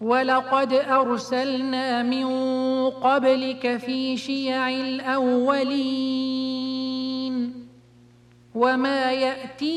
ولقد أرسلنا من قبلك في شيع الأولين وما يأتي